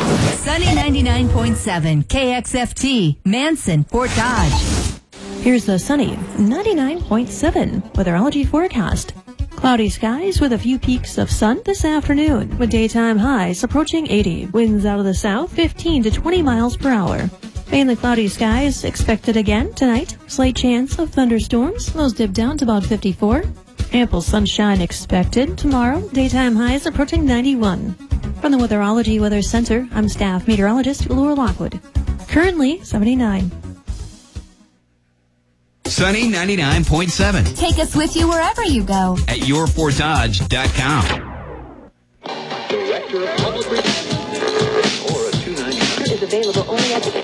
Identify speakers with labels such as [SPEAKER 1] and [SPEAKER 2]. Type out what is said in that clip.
[SPEAKER 1] Sunny 99.7 KXFT, Manson, Fort Dodge.
[SPEAKER 2] Here's the sunny 99.7 weatherology forecast. Cloudy skies with a few peaks of sun this afternoon, with daytime highs approaching 80. Winds out of the south 15 to 20 miles per hour. Mainly cloudy skies expected again tonight. Slight chance of thunderstorms. Those dip down to about 54. Ample sunshine expected tomorrow. Daytime highs approaching 91. From the Weatherology Weather Center, I'm staff meteorologist Laura Lockwood. Currently 79.
[SPEAKER 3] Sunny 99.7.
[SPEAKER 1] Take us with you wherever you go.
[SPEAKER 3] At yourfortdodge.com.
[SPEAKER 4] Director of Public Relations. Or a 299 is available only at the